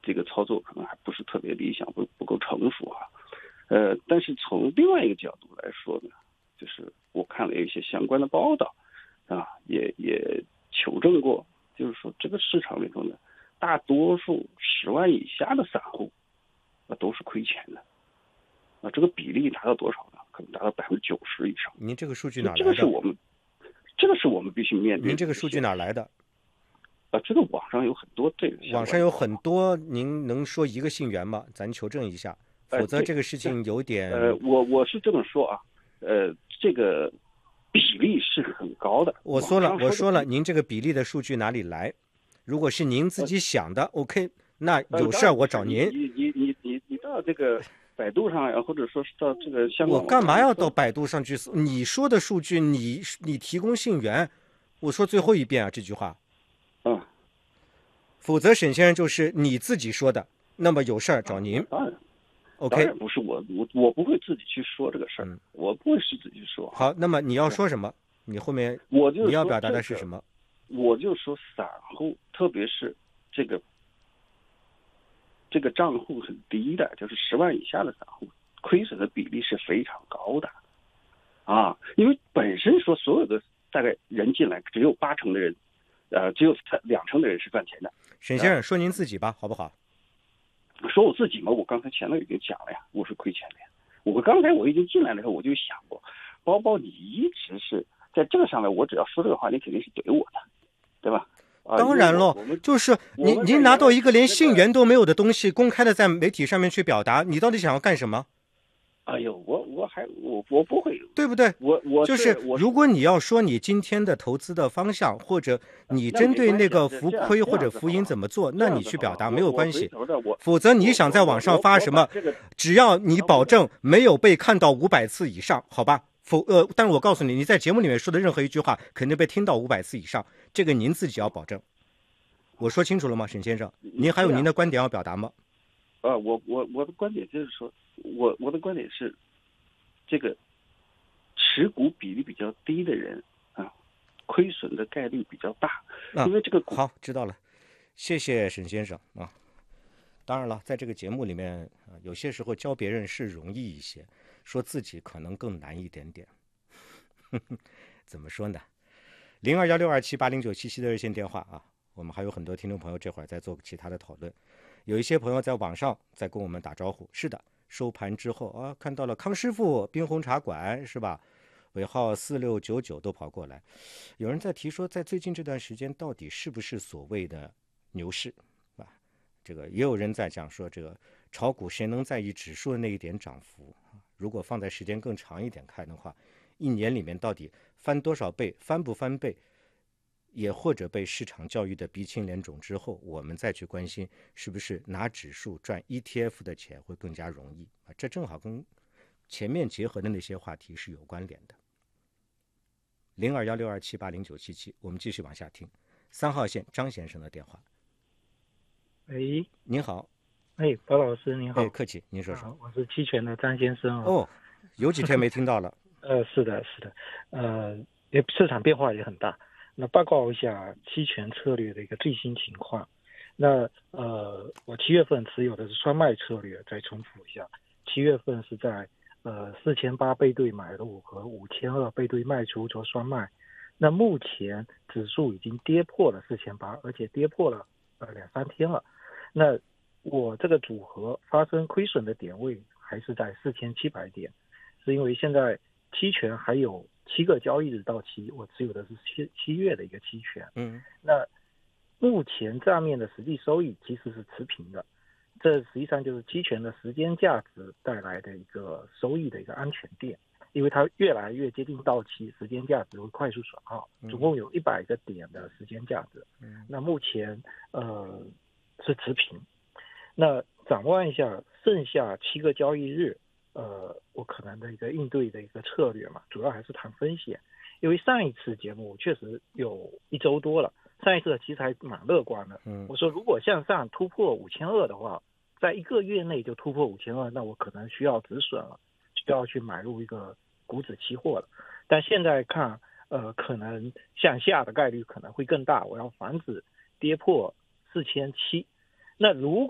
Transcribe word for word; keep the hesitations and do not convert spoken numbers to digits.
这个操作可能还不是特别理想，不不够成熟啊。呃，但是从另外一个角度来说呢，就是我看了一些相关的报道啊，也也求证过，就是说这个市场里头呢，大多数十万以下的散户啊都是亏钱的啊，这个比例达到多少呢？可能达到百分之九十以上。 您这个数据哪来的？ 这个是我们，这个是我们必须面对的。 您这个数据哪来的？ 啊，这个网上有很多这个， 网上有很多，您能说一个信源吗？咱求证一下。否则这个事情有点…… 呃，我我是这么说啊，呃，这个比例是很高的。 我说了， 说我说了，您这个比例的数据哪里来？如果是您自己想的、呃、，OK， 那有事儿我找您。 你你你你你到这个百度上呀，或者说是到这个香港， 我干嘛要到百度上去？你说的数据，你你提供信源，我说最后一遍啊，这句话。 嗯。 否则沈先生就是你自己说的，那么有事儿找您。 当然。 OK， 当然不是我，我我不会自己去说这个事儿、嗯，我不会是自己去说。 好，那么你要说什么？你后面我就你要表达的是什么？ 我就说散户，特别是这个这个账户很低的，就是十万以下的散户，亏损的比例是非常高的，啊，因为本身说所有的大概人进来，只有八成的人，呃，只有两成的人是赚钱的。 沈先生，说您自己吧，好不好？ 说我自己嘛，我刚才前头已经讲了呀，我是亏钱的呀。我刚才我已经进来的时候，我就想过，包包你一直是在这个上面，我只要说这个话，你肯定是怼我的，对吧？ 啊、当然喽，就是您您拿到一个连信源都没有的东西，公开的在媒体上面去表达，你到底想要干什么？ 哎呦，我我还我我不会， 对不对？ 我我就是如果你要说你今天的投资的方向，或者你针对那个浮亏或者浮盈怎么做，那你去表达没有关系。否则你想在网上发什么，只要你保证没有被看到五百次以上，好吧？否呃，但是我告诉你，你在节目里面说的任何一句话，肯定被听到五百次以上，这个您自己要保证。我说清楚了吗，沈先生？您还有您的观点要表达吗？ 啊，我我我的观点就是说，我我的观点是，这个持股比例比较低的人啊，亏损的概率比较大， 啊、 因为这个好知道了，谢谢沈先生啊。当然了，在这个节目里面，啊、有些时候教别人是容易一些，说自己可能更难一点点。怎么说呢？零二幺六二七八零九七七的热线电话啊，我们还有很多听众朋友这会儿在做其他的讨论。有一些朋友在网上在跟我们打招呼，是的，收盘之后啊，看到了康师傅、冰红茶馆是吧？尾号四六九九都跑过来。有人在提说，在最近这段时间到底是不是所谓的牛市啊？这个也有人在讲说，这个炒股谁能在意指数的那一点涨幅？如果放在时间更长一点看的话，一年里面到底翻多少倍，翻不翻倍？也或者被市场教育的鼻青脸肿之后，我们再去关心是不是拿指数赚 E T F 的钱会更加容易啊？这正好跟前面结合的那些话题是有关联的。零二幺六二七八零九七七，我们继续往下听。三号线张先生的电话。 喂， 您好。 哎，包老师您好。 哎，客气，您说说。 啊、我是期权的张先生哦。哦，有几天没听到了。 呃，是的，是的，呃，也市场变化也很大。那报告一下期权策略的一个最新情况。那呃，我七月份持有的是双卖策略，再重复一下，七月份是在呃四千八背对买入和五千二背对卖出做双卖。那目前指数已经跌破了四千八，而且跌破了呃两三天了。那我这个组合发生亏损的点位还是在四千七百点，是因为现在期权还有七个交易日到期，我持有的是七七月的一个期权。 嗯， 那目前账面的实际收益其实是持平的，这实际上就是期权的时间价值带来的一个收益的一个安全垫，因为它越来越接近到期，时间价值会快速损耗，总共有一百个点的时间价值。 嗯， 那目前呃是持平。那展望一下剩下七个交易日。呃，我可能的一个应对的一个策略嘛，主要还是谈风险。因为上一次节目确实有一周多了，上一次其实还蛮乐观的。 嗯， 我说如果向上突破五千二的话，在一个月内就突破五千二，那我可能需要止损了，需要去买入一个股指期货了。但现在看，呃，可能向下的概率可能会更大，我要防止跌破四千七。那如